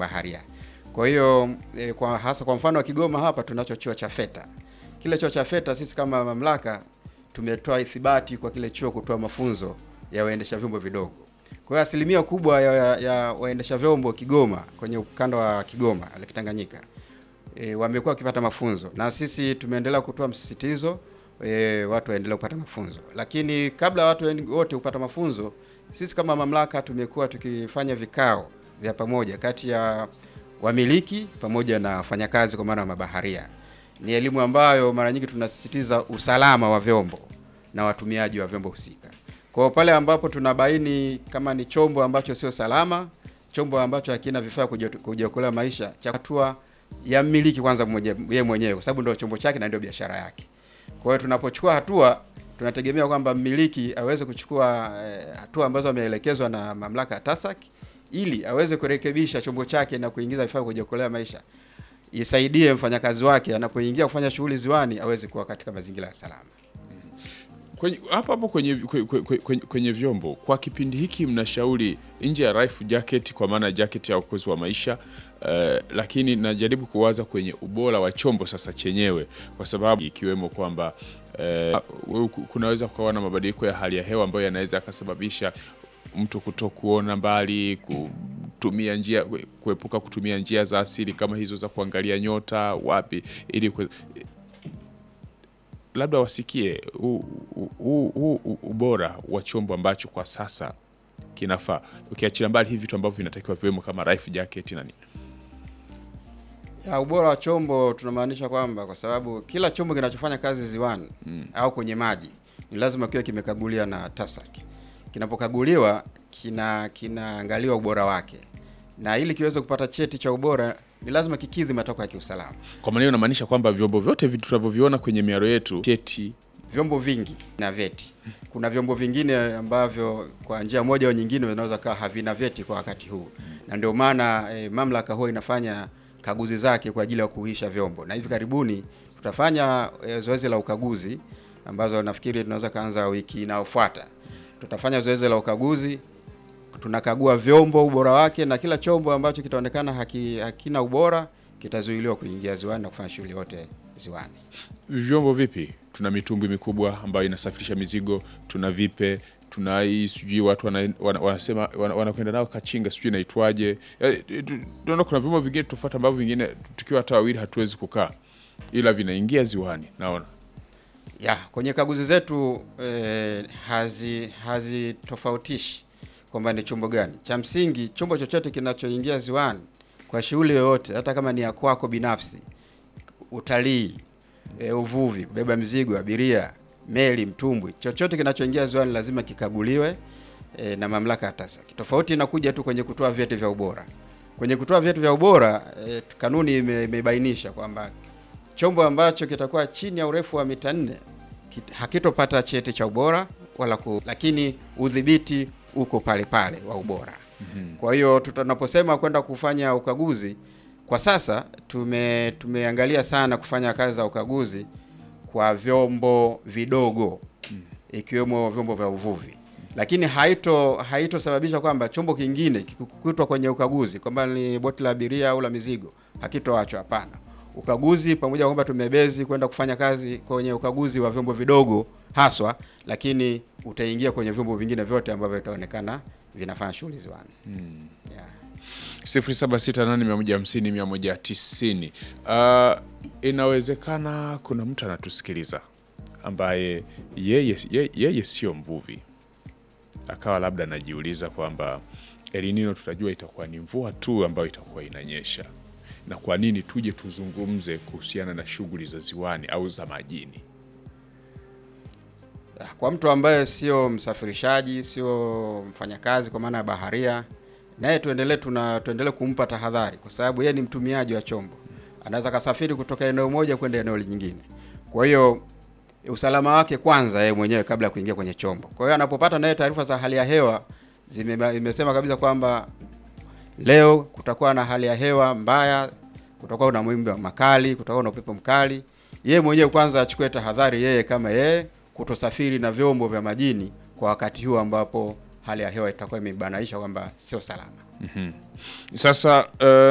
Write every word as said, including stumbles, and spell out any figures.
baharia. Kwa hiyo e, kwa hasa kwa mfano wa Kigoma hapa tunacho chuo cha FETA. Kile chuo cha FETA sisi kama mamlaka tumetoa ithibati kwa kile chuo kutoa mafunzo ya waendesha vyombo vidogo. Kwa hiyo asilimia kubwa ya, ya, ya waendesha vyombo Kigoma kwenye ukanda wa Kigoma la Tanganyika e, wamekuwa wakipata mafunzo, na sisi tumeendelea kutoa msisitizo e, watu waendelee kupata mafunzo. Lakini kabla watu wote kupata mafunzo, sisi kama mamlaka tumekuwa tukifanya vikao vya pamoja kati ya wamiliki pamoja na wafanyakazi kwa maana mabaharia. Ni elimu ambayo mara nyingi tunasisitiza usalama wa vyombo na watumiaji wa vyombo husika. Kwa pale ambapo tunabaini kama ni chombo ambacho sio salama, chombo ambacho hakina vifaa kujiokolea maisha, cha hatua ya mmiliki kwanza mwenye, yeye mwenyewe, kwa sababu ndio chombo chake na ndio biashara yake. Kwa hiyo tunapochukua hatua tunategemea kwamba mmiliki aweze kuchukua eh, hatua ambazo ameelekezwa na mamlaka ya TASAC ili aweze kurekebisha chombo chake na kuingiza vifaa kujiokolea maisha. Isaidie mfanyakazi wake anapoingia kufanya shughuli ziwani aweze kuwa katika mazingira ya salama. Kwenye hapa hapo kwenye, kwenye, kwenye, kwenye vyombo kwa kipindi hiki mnashauri nje ya life jacket kwa maana jacket ya uokozi wa maisha uh, lakini najaribu kuwaza kwenye ubora wa chombo sasa chenyewe, kwa sababu ikiwemo kwamba uh, kunaweza kuwa na mabadiliko ya hali ya hewa ambayo yanaweza yakasababisha mtu kutokuona mbali, kutumia njia, kuepuka kutumia njia za asili kama hizo za kuangalia nyota wapi, ili kwe, labda wasikie huu ubora wa chombo ambacho kwa sasa kinafaa, ukiachilia mbali hivi vitu ambavyo vinatakiwa viwemo kama life jacket na nini. Ya ubora wa chombo tunamaanisha kwamba kwa sababu kila chombo kinachofanya kazi ziwani mm. au kwenye maji ni lazima kiwe kimekaguliwa na TASAC. Kinapokaguliwa kina kinaangaliwa ubora wake, na ili kiweze kupata cheti cha ubora ni lazima kikidhi matakwa ya kiusalama. Kwa maana hiyo inamaanisha kwamba vyombo vyote vitu tunavyoviona kwenye miaro yetu cheti, vyombo vingi na veti. Kuna vyombo vingine ambavyo kwa njia moja au nyingine vinaweza kaa havina veti kwa wakati huu, na ndio maana e, mamlaka huwa inafanya kaguzi zake kwa ajili ya kuhuisha vyombo, na hivi karibuni tutafanya e, zoezi la ukaguzi ambazo nafikiri tunaweza kaanza wiki inayofuata. Tutafanya zoezi la ukaguzi, tunakagua vyombo ubora wake, na kila chombo ambacho kitaonekana haki, hakina ubora kitazuiliwa kuingia ziwani na kufanya shughuli yote ziwani. Vyombo vipi? Tuna mitumbwi mikubwa ambayo inasafirisha mizigo, tuna vipe, tuna hii sijui watu wana, wana, wanasema wanakwenda wana nao Kachinga sijui inaitwaje. Tunaona kuna vyombo vingine tofauti ambavyo vingine tukiwa hata wawili hatuwezi kukaa, ila vinaingia ziwani naona. Ya, kwenye kaguzi zetu eh, hazi hazi tofautishi kwamba ni chombo gani. Cha msingi chombo chochote kinachoingia ziwani kwa shughuli yoyote, hata kama ni ya kwako binafsi, utalii, e, uvuvi, kubeba mzigo, abiria, meli, mtumbwi, chochote kinachoingia ziwani lazima kikaguliwe e, na mamlaka ya TASAC. Tofauti inakuja tu kwenye kutoa vyeti vya ubora. Kwenye kutoa vyeti vya ubora e, kanuni imebainisha kwamba chombo ambacho kitakuwa chini ya urefu wa mita nne hakitopata cheti cha ubora wala ku, lakini udhibiti uko pale pale wa ubora. Mm-hmm. Kwa hiyo tutanaposema kwenda kufanya ukaguzi kwa sasa tume tumeangalia sana kufanya kazi za ukaguzi kwa vyombo vidogo mm. ikiwemo vyombo vya uvuvi. Lakini haito haitosababisha kwamba chombo kingine kikukutwa kwenye ukaguzi kwamba ni boti la abiria au la mizigo hakitoachwa, hapana. Ukaguzi pamoja kwamba tumebezi kwenda kufanya kazi kwenye ukaguzi wa vyombo vidogo haswa, lakini utaingia kwenye vyombo vingine vyote ambavyo vitaonekana vinafanya shughuli ziwani. Hmm. Yeah. sifuri saba sita nane mia moja hamsini mia moja tisini. Uh, inawezekana kuna mtu anatusikiliza ambaye yeye yeye, yeye sio mvuvi, akawa labda anajiuliza kwamba El Nino tutajua itakuwa ni mvua tu ambayo itakuwa inanyesha, na kwa nini tuje tuzungumze kuhusiana na shughuli za ziwani au za majini? Kwa mtu ambaye sio msafirishaji, sio mfanyakazi kwa maana ya baharia, naye tuendelee tuna tuendelee kumpa tahadhari, kwa sababu yeye ni mtumiaji wa chombo. Anaweza kasafiri kutoka eneo moja kwenda eneo lingine. Kwa hiyo usalama wake kwanza yeye mwenyewe kabla ya kuingia kwenye chombo. Kwa hiyo anapopata naye taarifa za hali ya hewa zimesema kabisa kwamba leo kutakuwa na hali ya hewa mbaya, kutakuwa na mawimbi makali, kutakuwa na upepo mkali, yeye mwenyewe kwanza achukue tahadhari yeye kama yeye kutosafiri na vyombo vya majini kwa wakati huu ambapo hali ya hewa itakuwa imebanaisha kwamba sio salama. Mm-hmm. Sasa uh...